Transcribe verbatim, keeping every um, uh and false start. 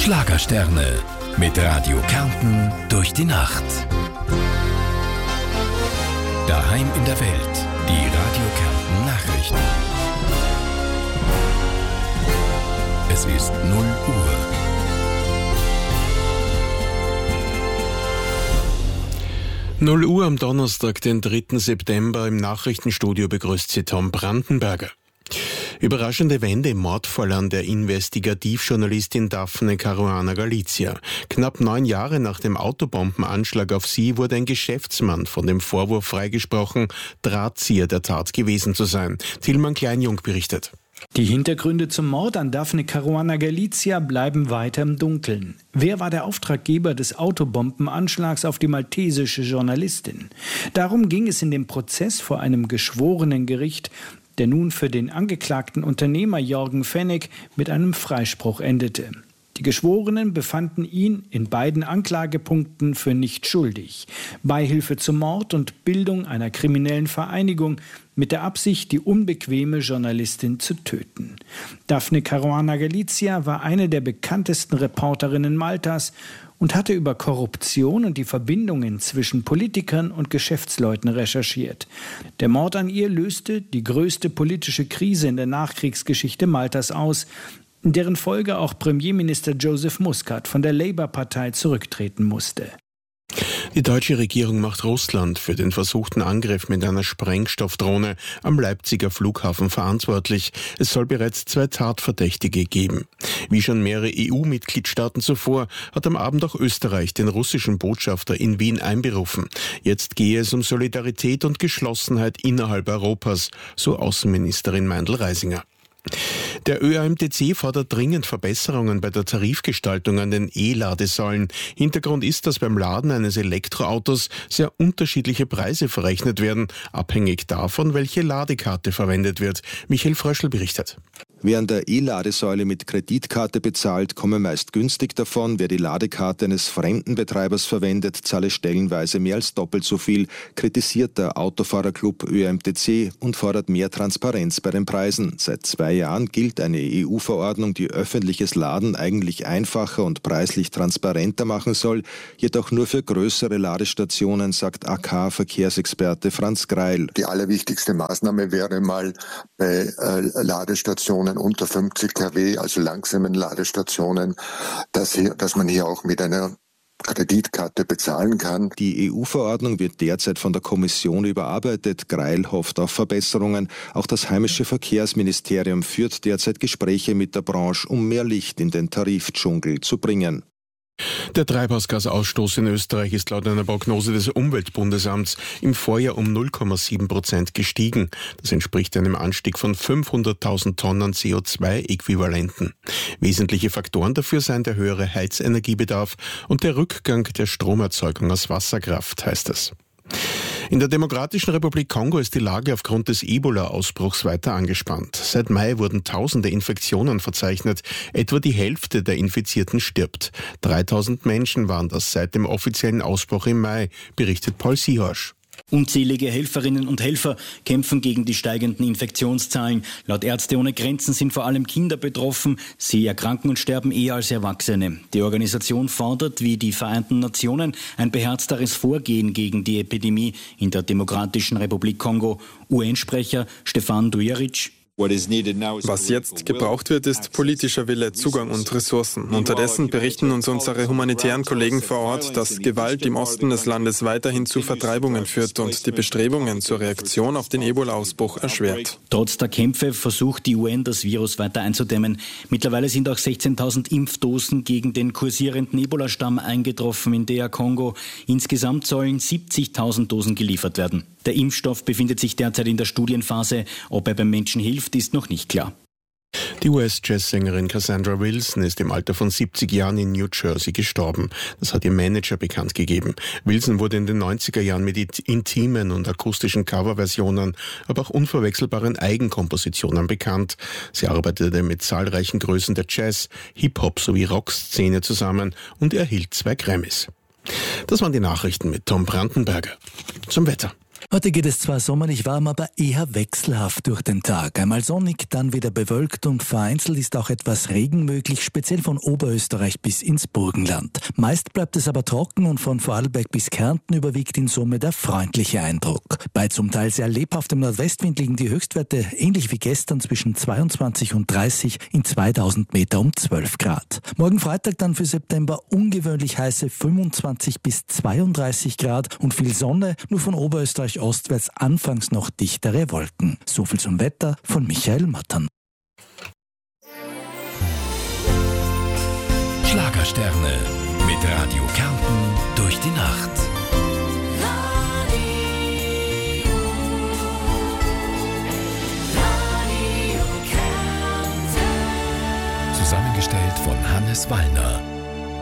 Schlagersterne mit Radio Kärnten durch die Nacht. Daheim in der Welt, die Radio Kärnten Nachrichten. Es ist null Uhr. null Uhr am Donnerstag, den dritten September. Im Nachrichtenstudio begrüßt Sie Tom Brandenberger. Überraschende Wende im Mordfall an der Investigativjournalistin Daphne Caruana Galizia. Knapp neun Jahre nach dem Autobombenanschlag auf sie wurde ein Geschäftsmann von dem Vorwurf freigesprochen, Drahtzieher der Tat gewesen zu sein. Tilman Kleinjung berichtet. Die Hintergründe zum Mord an Daphne Caruana Galizia bleiben weiter im Dunkeln. Wer war der Auftraggeber des Autobombenanschlags auf die maltesische Journalistin? Darum ging es in dem Prozess vor einem geschworenen Gericht, der nun für den angeklagten Unternehmer Jörgen Fennig mit einem Freispruch endete. Die Geschworenen befanden ihn in beiden Anklagepunkten für nicht schuldig. Beihilfe zum Mord und Bildung einer kriminellen Vereinigung mit der Absicht, die unbequeme Journalistin zu töten. Daphne Caruana Galizia war eine der bekanntesten Reporterinnen Maltas und hatte über Korruption und die Verbindungen zwischen Politikern und Geschäftsleuten recherchiert. Der Mord an ihr löste die größte politische Krise in der Nachkriegsgeschichte Maltas aus, in deren Folge auch Premierminister Joseph Muscat von der Labour-Partei zurücktreten musste. Die deutsche Regierung macht Russland für den versuchten Angriff mit einer Sprengstoffdrohne am Leipziger Flughafen verantwortlich. Es soll bereits zwei Tatverdächtige geben. Wie schon mehrere E U-Mitgliedstaaten zuvor hat am Abend auch Österreich den russischen Botschafter in Wien einberufen. Jetzt gehe es um Solidarität und Geschlossenheit innerhalb Europas, so Außenministerin Meindl-Reisinger. Der Ö A M T C fordert dringend Verbesserungen bei der Tarifgestaltung an den E-Ladesäulen. Hintergrund ist, dass beim Laden eines Elektroautos sehr unterschiedliche Preise verrechnet werden, abhängig davon, welche Ladekarte verwendet wird. Michael Fröschl berichtet. Wer an der E-Ladesäule mit Kreditkarte bezahlt, komme meist günstig davon. Wer die Ladekarte eines fremden Betreibers verwendet, zahle stellenweise mehr als doppelt so viel, kritisiert der Autofahrerclub Ö A M T C und fordert mehr Transparenz bei den Preisen. Seit zwei Jahren gilt eine E U-Verordnung, die öffentliches Laden eigentlich einfacher und preislich transparenter machen soll, jedoch nur für größere Ladestationen, sagt A K-Verkehrsexperte Franz Greil. Die allerwichtigste Maßnahme wäre mal bei äh, Ladestationen unter fünfzig Kilowatt, also langsamen Ladestationen, dass, hier, dass man hier auch mit einer Kreditkarte bezahlen kann. Die E U-Verordnung wird derzeit von der Kommission überarbeitet. Greil hofft auf Verbesserungen. Auch das heimische Verkehrsministerium führt derzeit Gespräche mit der Branche, um mehr Licht in den Tarifdschungel zu bringen. Der Treibhausgasausstoß in Österreich ist laut einer Prognose des Umweltbundesamts im Vorjahr um null Komma sieben Prozent gestiegen. Das entspricht einem Anstieg von fünfhunderttausend Tonnen C O zwei Äquivalenten. Wesentliche Faktoren dafür seien der höhere Heizenergiebedarf und der Rückgang der Stromerzeugung aus Wasserkraft, heißt es. In der Demokratischen Republik Kongo ist die Lage aufgrund des Ebola-Ausbruchs weiter angespannt. Seit Mai wurden tausende Infektionen verzeichnet. Etwa die Hälfte der Infizierten stirbt. dreitausend Menschen waren das seit dem offiziellen Ausbruch im Mai, berichtet Paul Sihorsch. Unzählige Helferinnen und Helfer kämpfen gegen die steigenden Infektionszahlen. Laut Ärzte ohne Grenzen sind vor allem Kinder betroffen. Sie erkranken und sterben eher als Erwachsene. Die Organisation fordert, wie die Vereinten Nationen, ein beherzteres Vorgehen gegen die Epidemie in der Demokratischen Republik Kongo. U N-Sprecher Stefan Dujarric: Was jetzt gebraucht wird, ist politischer Wille, Zugang und Ressourcen. Unterdessen berichten uns unsere humanitären Kollegen vor Ort, dass Gewalt im Osten des Landes weiterhin zu Vertreibungen führt und die Bestrebungen zur Reaktion auf den Ebola-Ausbruch erschwert. Trotz der Kämpfe versucht die U N, das Virus weiter einzudämmen. Mittlerweile sind auch sechzehntausend Impfdosen gegen den kursierenden Ebola-Stamm eingetroffen in D R Kongo. Insgesamt sollen siebzigtausend Dosen geliefert werden. Der Impfstoff befindet sich derzeit in der Studienphase. Ob er beim Menschen hilft, ist noch nicht klar. Die U S-Jazzsängerin Cassandra Wilson ist im Alter von siebzig Jahren in New Jersey gestorben. Das hat ihr Manager bekannt gegeben. Wilson wurde in den neunziger Jahren mit intimen und akustischen Coverversionen, aber auch unverwechselbaren Eigenkompositionen bekannt. Sie arbeitete mit zahlreichen Größen der Jazz-, Hip-Hop- sowie Rockszene zusammen und erhielt zwei Grammys. Das waren die Nachrichten mit Tom Brandenberger. Zum Wetter. Heute geht es zwar sommerlich warm, aber eher wechselhaft durch den Tag. Einmal sonnig, dann wieder bewölkt und vereinzelt ist auch etwas Regen möglich, speziell von Oberösterreich bis ins Burgenland. Meist bleibt es aber trocken und von Vorarlberg bis Kärnten überwiegt in Summe der freundliche Eindruck. Bei zum Teil sehr lebhaftem Nordwestwind liegen die Höchstwerte ähnlich wie gestern zwischen zweiundzwanzig und dreißig, in zweitausend Meter um zwölf Grad. Morgen Freitag dann für September ungewöhnlich heiße fünfundzwanzig bis zweiunddreißig Grad und viel Sonne, nur von Oberösterreich ostwärts anfangs noch dichtere Wolken. So viel zum Wetter von Michael Mattern. Schlagersterne mit Radio Kärnten durch die Nacht. Zusammengestellt von Hannes Wallner.